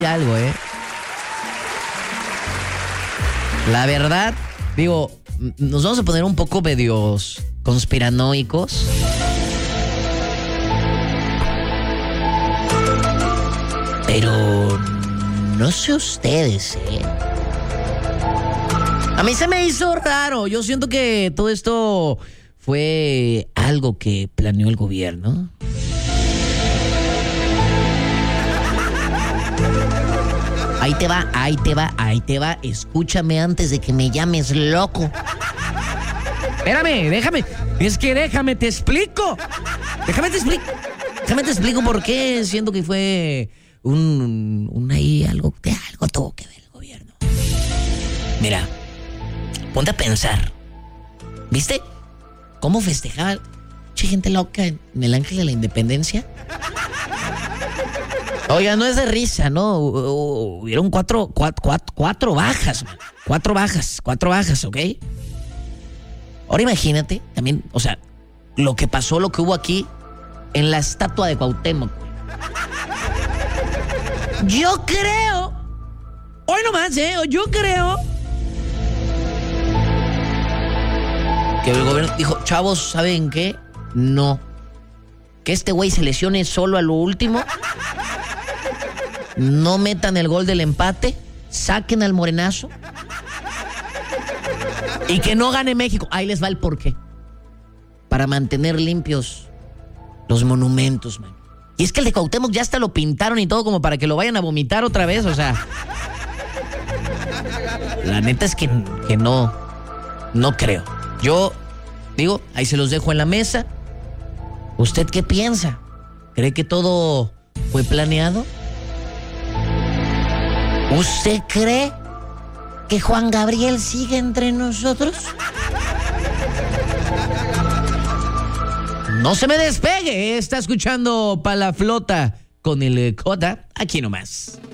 algo, La verdad, digo, nos vamos a poner un poco medios conspiranoicos. Pero no sé ustedes, A mí se me hizo raro. Yo siento que todo esto fue algo que planeó el gobierno. Ahí te va. Escúchame antes de que me llames loco. Espérame, déjame. Es que déjame, te explico. Déjame te explico por qué siento que fue algo tuvo que ver el gobierno. Mira, ponte a pensar. ¿Viste cómo festejaba gente loca en el Ángel de la Independencia? Oiga, no es de risa, ¿no? Hubieron cuatro bajas, man. Cuatro bajas, ¿ok? Ahora imagínate también, o sea, lo que hubo aquí en la estatua de Cuauhtémoc. Yo creo, hoy nomás, yo creo que el gobierno dijo, chavos, ¿saben qué? No. Que este güey se lesione solo a lo último. No metan el gol del empate, saquen al morenazo y que no gane México. Ahí les va el porqué. Para mantener limpios los monumentos, man. Y es que el de Cuauhtémoc ya hasta lo pintaron y todo como para que lo vayan a vomitar otra vez, o sea. La neta es que no creo. Yo digo, ahí se los dejo en la mesa. ¿Usted qué piensa? ¿Cree que todo fue planeado? ¿Usted cree que Juan Gabriel sigue entre nosotros? No se me despegue, está escuchando Pa' la Flota con el Cota, aquí nomás.